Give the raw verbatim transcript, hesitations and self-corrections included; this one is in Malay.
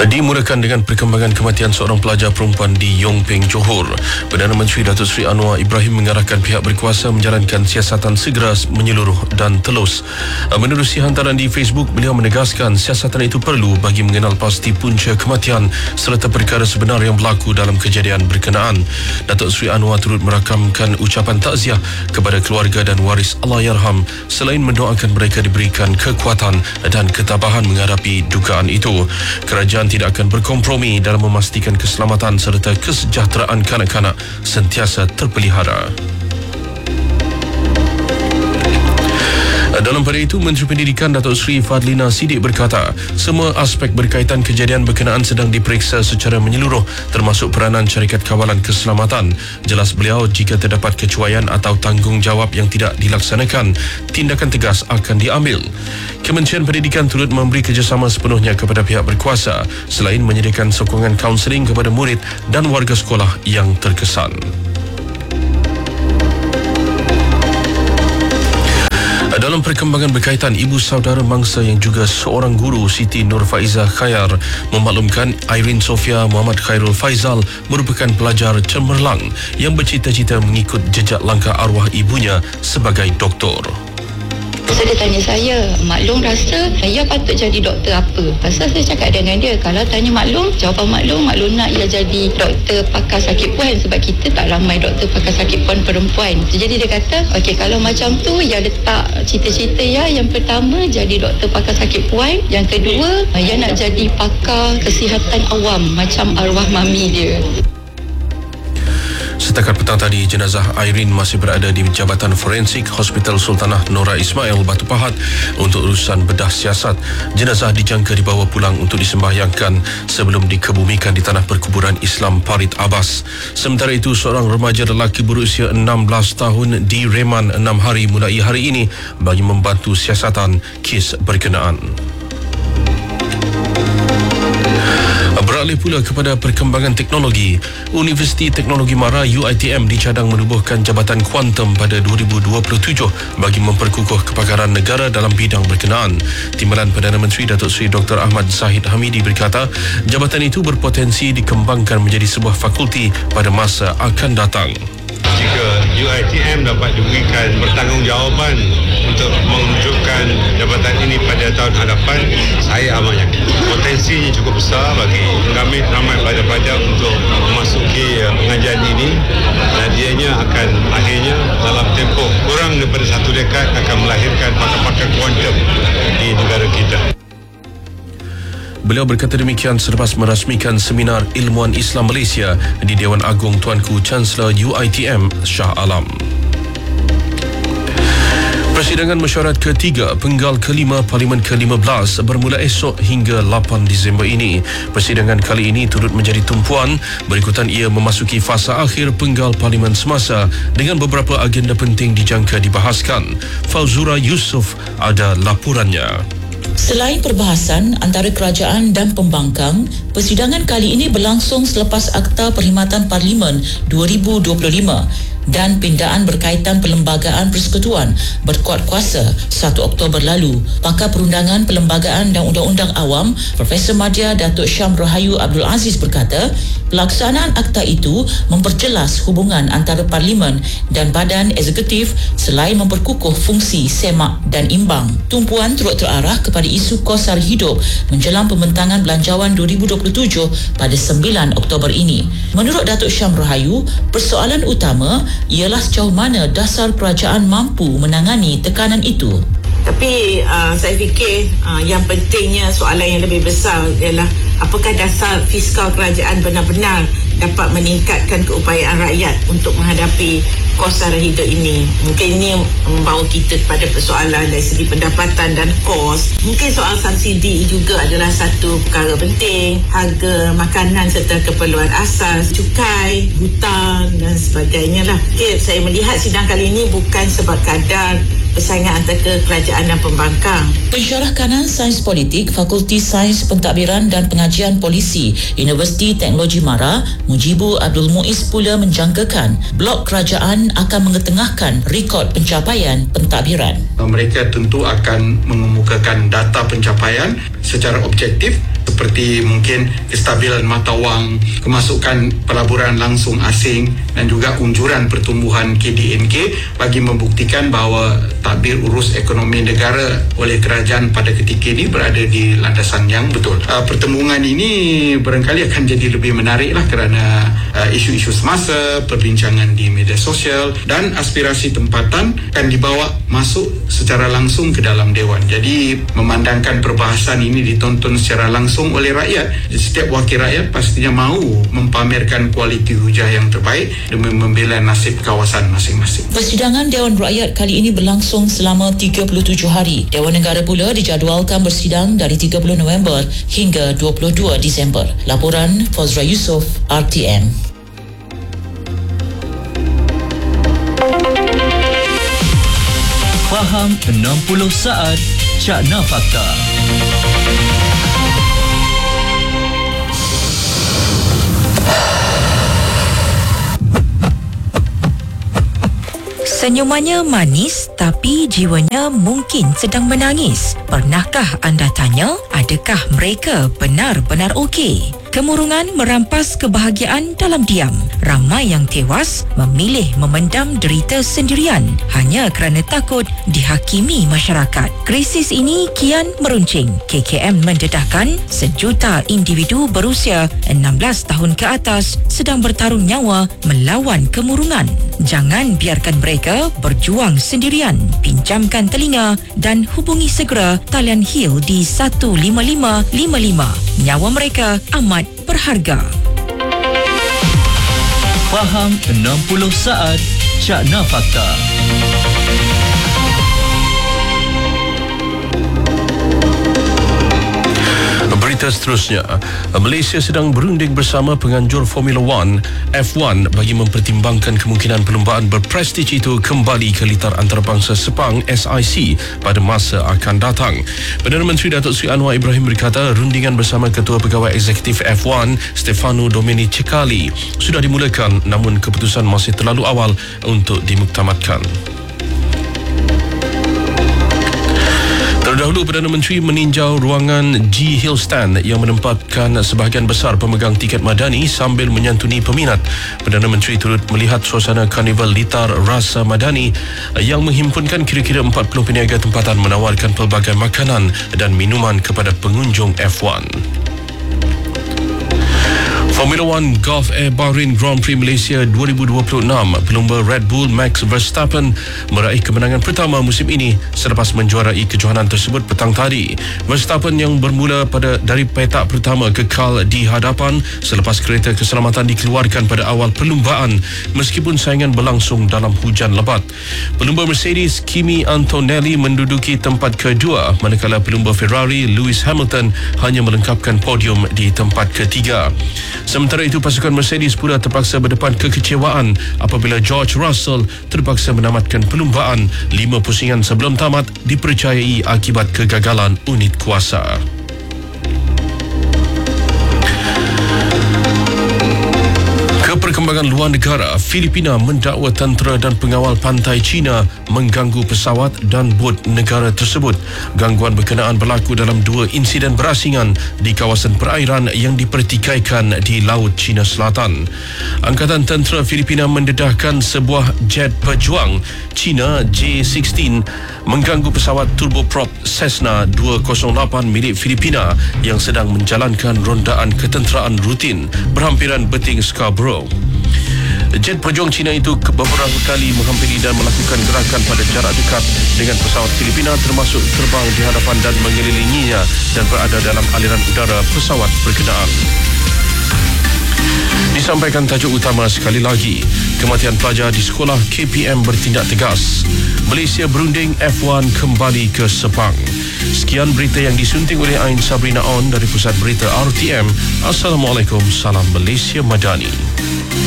Dimulakan dengan perkembangan kematian seorang pelajar perempuan di Yong Peng, Johor. Perdana Menteri Datuk Seri Anwar Ibrahim mengarahkan pihak berkuasa menjalankan siasatan segera, menyeluruh dan telus. Menerusi hantaran di Facebook, beliau menegaskan siasatan itu perlu bagi mengenal pasti punca kematian serta perkara sebenar yang berlaku dalam kejadian berkenaan. Datuk Seri Anwar turut merakamkan ucapan takziah kepada keluarga dan waris Allahyarham selain mendoakan mereka diberikan kekuatan dan ketabahan menghadapi dugaan itu. Kerajaan tidak akan berkompromi dalam memastikan keselamatan serta kesejahteraan kanak-kanak sentiasa terpelihara. Dalam pada itu, Menteri Pendidikan Datuk Seri Fadlina Siddiq berkata, semua aspek berkaitan kejadian berkenaan sedang diperiksa secara menyeluruh termasuk peranan syarikat kawalan keselamatan. Jelas beliau, jika terdapat kecuaian atau tanggungjawab yang tidak dilaksanakan, tindakan tegas akan diambil. Kementerian Pendidikan turut memberi kerjasama sepenuhnya kepada pihak berkuasa selain menyediakan sokongan kaunseling kepada murid dan warga sekolah yang terkesan. Dalam perkembangan berkaitan, ibu saudara mangsa yang juga seorang guru, Siti Nur Faizah Khayar, memaklumkan Irene Sofia Muhammad Khairul Faizal merupakan pelajar cemerlang yang bercita-cita mengikut jejak langkah arwah ibunya sebagai doktor. So dia tanya saya, Maklum rasa saya patut jadi doktor apa? Pasal saya cakap dengan dia, kalau tanya Maklum, jawapan Maklum, Maklum nak ia jadi doktor pakar sakit puan sebab kita tak ramai doktor pakar sakit puan perempuan. Jadi dia kata, okey, kalau macam tu, ya letak cita-cita ya. Yang pertama, jadi doktor pakar sakit puan. Yang kedua, ya nak jadi pakar kesihatan awam macam arwah mami dia. Setakat petang tadi, jenazah Irene masih berada di Jabatan Forensik Hospital Sultanah Nora Ismail, Batu Pahat untuk urusan bedah siasat. Jenazah dijangka dibawa pulang untuk disembahyangkan sebelum dikebumikan di tanah perkuburan Islam Parit Abbas. Sementara itu, seorang remaja lelaki berusia enam belas tahun direman enam hari mulai hari ini bagi membantu siasatan kes berkenaan. Beralih pula kepada perkembangan teknologi, Universiti Teknologi Mara U I T M dicadang menubuhkan Jabatan Kuantum pada dua ribu dua puluh tujuh bagi memperkukuh kepakaran negara dalam bidang berkenaan. Timbalan Perdana Menteri Datuk Seri Doktor Ahmad Zahid Hamidi berkata, jabatan itu berpotensi dikembangkan menjadi sebuah fakulti pada masa akan datang. Jika U I T M dapat diberikan pertanggungjawaban untuk mewujudkan jabatan ini pada tahun hadapan, saya amat yakin potensinya cukup besar bagi mengambil ramai pelajar-pelajar untuk memasuki pengajian ini, dan ianya akan akhirnya dalam tempoh kurang daripada satu dekad akan melahirkan pakar-pakar kuantum di negara kita. Beliau berkata demikian selepas merasmikan seminar Ilmuwan Islam Malaysia di Dewan Agung Tuanku Chancellor U I T M Shah Alam. Persidangan mesyuarat ketiga penggal kelima Parlimen ke lima belas bermula esok hingga lapan Disember ini. Persidangan kali ini turut menjadi tumpuan berikutan ia memasuki fasa akhir penggal Parlimen semasa dengan beberapa agenda penting dijangka dibahaskan. Fauzura Yusof ada laporannya. Selain perbahasan antara kerajaan dan pembangkang, persidangan kali ini berlangsung selepas Akta Perkhidmatan Parlimen dua ribu dua puluh lima dan pindaan berkaitan Perlembagaan Persekutuan berkuat kuasa satu Oktober lalu. Pakar Perundangan Perlembagaan dan Undang-Undang Awam, Profesor Madya Datuk Syam Rahayu Abdul Aziz berkata, pelaksanaan akta itu memperjelas hubungan antara Parlimen dan Badan Eksekutif selain memperkukuh fungsi semak dan imbang. Tumpuan turut terarah kepada isu kos sara hidup menjelang pembentangan Belanjawan dua ribu dua puluh tujuh pada sembilan Oktober ini. Menurut Datuk Syam Rahayu, persoalan utama ialah sejauh mana dasar kerajaan mampu menangani tekanan itu. Tapi uh, saya fikir uh, yang pentingnya soalan yang lebih besar ialah apakah dasar fiskal kerajaan benar-benar dapat meningkatkan keupayaan rakyat untuk menghadapi kos sara hidup ini. Mungkin ini membawa kita kepada persoalan dari segi pendapatan dan kos. Mungkin soal subsidi juga adalah satu perkara penting. Harga makanan serta keperluan asas, cukai, hutang dan sebagainya lah. Okay, saya melihat sidang kali ini bukan sebab kadar persaingan antara kerajaan dan pembangkang. Pensyarah kanan Sains Politik Fakulti Sains Pentadbiran dan Pengajian Polisi Universiti Teknologi Mara, Mujibu Abdul Muiz pula menjangkakan blok kerajaan akan mengetengahkan rekod pencapaian pentadbiran. Mereka tentu akan mengemukakan data pencapaian secara objektif seperti mungkin kestabilan mata wang, kemasukan pelaburan langsung asing dan juga unjuran pertumbuhan K D N K bagi membuktikan bahawa tadbir urus ekonomi negara oleh kerajaan pada ketika ini berada di landasan yang betul. Uh, pertemuan ini barangkali akan jadi lebih menarik lah kerana uh, isu-isu semasa, perbincangan di media sosial dan aspirasi tempatan akan dibawa masuk secara langsung ke dalam Dewan. Jadi memandangkan perbahasan ini ditonton secara langsung oleh rakyat, setiap wakil rakyat pastinya mahu mempamerkan kualiti hujah yang terbaik demi membela nasib kawasan masing-masing. Persidangan Dewan Rakyat kali ini berlangsung selama tiga puluh tujuh hari. Dewan Negara pula dijadualkan bersidang dari tiga puluh November hingga dua puluh dua Disember. Laporan Fazra Yusof, R T M. Faham enam puluh saat Cakna Fakta. Senyumannya manis tapi jiwanya mungkin sedang menangis. Pernahkah anda tanya, adakah mereka benar-benar okey? Kemurungan merampas kebahagiaan dalam diam. Ramai yang tewas memilih memendam derita sendirian hanya kerana takut dihakimi masyarakat. Krisis ini kian meruncing. K K M mendedahkan sejuta individu berusia enam belas tahun ke atas sedang bertarung nyawa melawan kemurungan. Jangan biarkan mereka berjuang sendirian. Pinjamkan telinga dan hubungi segera talian Hill di satu lima lima lima lima. Nyawa mereka amat berharga. Faham enam puluh saat Cakna Fakta. Berita seterusnya, Malaysia sedang berunding bersama penganjur Formula One F one bagi mempertimbangkan kemungkinan perlumbaan berprestij itu kembali ke litar antarabangsa Sepang S I C pada masa akan datang. Perdana Menteri Datuk Seri Anwar Ibrahim berkata rundingan bersama Ketua Pegawai Eksekutif F one Stefano Domenicali sudah dimulakan, namun keputusan masih terlalu awal untuk dimuktamadkan. Terdahulu, Perdana Menteri meninjau ruangan G Hill Stand yang menempatkan sebahagian besar pemegang tiket madani sambil menyantuni peminat. Perdana Menteri turut melihat suasana karnival litar rasa madani yang menghimpunkan kira-kira empat puluh peniaga tempatan menawarkan pelbagai makanan dan minuman kepada pengunjung F one. Formula One Gulf Air Bahrain Grand Prix Malaysia dua ribu dua puluh enam, pelumba Red Bull Max Verstappen meraih kemenangan pertama musim ini selepas menjuarai kejohanan tersebut petang tadi. Verstappen yang bermula pada dari petak pertama kekal di hadapan selepas kereta keselamatan dikeluarkan pada awal perlumbaan meskipun saingan berlangsung dalam hujan lebat. Pelumba Mercedes Kimi Antonelli menduduki tempat kedua, manakala pelumba Ferrari Lewis Hamilton hanya melengkapkan podium di tempat ketiga. Sementara itu, pasukan Mercedes pula terpaksa berdepan kekecewaan apabila George Russell terpaksa menamatkan perlumbaan lima pusingan sebelum tamat dipercayai akibat kegagalan unit kuasa. Perkembangan luar negara, Filipina mendakwa tentera dan pengawal pantai China mengganggu pesawat dan bot negara tersebut. Gangguan berkenaan berlaku dalam dua insiden berasingan di kawasan perairan yang dipertikaikan di Laut China Selatan. Angkatan Tentera Filipina mendedahkan sebuah jet pejuang China J enam belas mengganggu pesawat turboprop Cessna dua kosong lapan milik Filipina yang sedang menjalankan rondaan ketenteraan rutin berhampiran beting Scarborough. Jet pejuang China itu beberapa kali menghampiri dan melakukan gerakan pada jarak dekat dengan pesawat Filipina, termasuk terbang di hadapan dan mengelilinginya dan berada dalam aliran udara pesawat berkenaan. Disampaikan tajuk utama sekali lagi, kematian pelajar di sekolah K P M bertindak tegas. Malaysia berunding F one kembali ke Sepang. Sekian berita yang disunting oleh Ain Sabrina On dari Pusat Berita R T M. Assalamualaikum, salam Malaysia Madani.